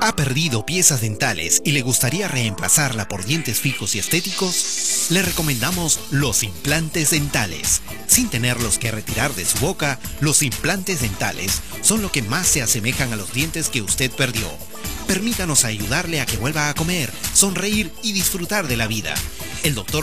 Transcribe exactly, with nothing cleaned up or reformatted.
¿Ha perdido piezas dentales y le gustaría reemplazarla por dientes fijos y estéticos? Le recomendamos los implantes dentales. Sin tenerlos que retirar de su boca, los implantes dentales son lo que más se asemejan a los dientes que usted perdió. Permítanos ayudarle a que vuelva a comer, sonreír y disfrutar de la vida. El doctor